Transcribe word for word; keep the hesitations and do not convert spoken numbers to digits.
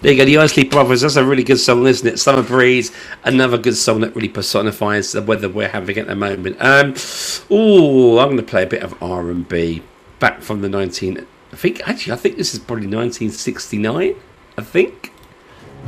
There you go, the Isley Brothers. That's a really good song, isn't it? Summer Breeze, another good song that really personifies the weather we're having at the moment. Um, oh, I'm going to play a bit of R and B back from the nineteen. I think actually, I think this is probably nineteen sixty-nine. I think.